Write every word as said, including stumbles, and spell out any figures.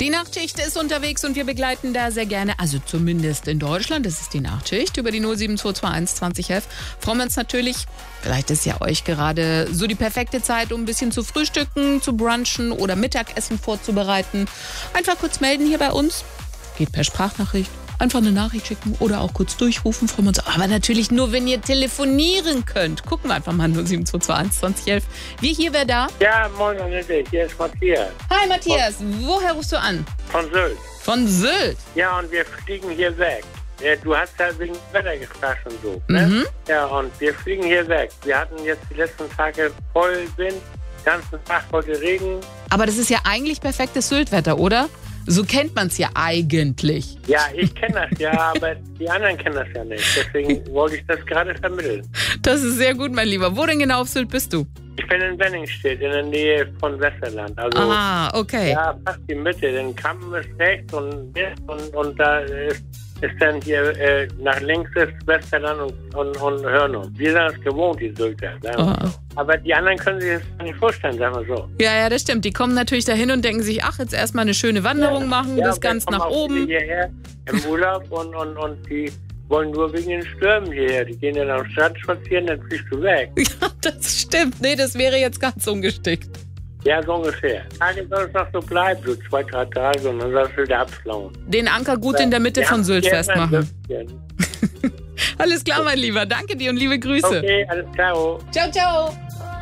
Die Nachtschicht ist unterwegs und wir begleiten da sehr gerne, also zumindest in Deutschland, das ist die Nachtschicht, über die null sieben zwei zwei eins zwanzig elf. Freuen wir uns natürlich, vielleicht ist ja euch gerade so die perfekte Zeit, um ein bisschen zu frühstücken, zu brunchen oder Mittagessen vorzubereiten. Einfach kurz melden hier bei uns, geht per Sprachnachricht. Einfach eine Nachricht schicken oder auch kurz durchrufen, freuen wir uns. Aber natürlich nur, wenn ihr telefonieren könnt. Gucken wir einfach mal null sieben zwei zwei eins zwanzig elf. Wir hier, wer da? Ja, moin Annette, hier ist Matthias. Hi Matthias, woher rufst du an? Von Sylt. Von Sylt? Ja, und wir fliegen hier weg. Ja, du hast ja wegen Wetter gefragt und so. Ne? Mhm. Ja, und wir fliegen hier weg. Wir hatten jetzt die letzten Tage voll Wind, den ganzen Tag heute Regen. Aber das ist ja eigentlich perfektes Syltwetter, oder? So kennt man es ja eigentlich. Ja, ich kenne das ja, aber die anderen kennen das ja nicht. Deswegen wollte ich das gerade vermitteln. Das ist sehr gut, mein Lieber. Wo denn genau auf Sylt bist du? Ich bin in Wenningstedt, in der Nähe von Westerland. Also, Ah, okay. ja, fast die Mitte. Den Kampen ist rechts und und, und da ist, ist dann hier äh, nach links ist Westerland und, und, und Hörnum. Wir sind das gewohnt, die Sylter. Oh. Aber die anderen können sich das nicht vorstellen, sagen wir so. Ja, ja, das stimmt. Die kommen natürlich dahin und denken sich, ach, jetzt erstmal eine schöne Wanderung machen, ja, bis ganz nach oben. Hierher im Urlaub und, und, und die wollen nur wegen den Stürmen hierher. Die gehen dann am Strand spazieren, dann fliegst du weg. Ja, das stimmt. Nee, das wäre jetzt ganz ungeschickt. Ja, so ungefähr. Tage soll es noch so bleiben, so zwei, drei Tage und dann sollst du wieder abflauen. Den Anker gut in der Mitte ja, von Sylt festmachen. Ein Alles klar, mein Lieber. Danke dir und liebe Grüße. Okay, alles klar. Ciao, ciao.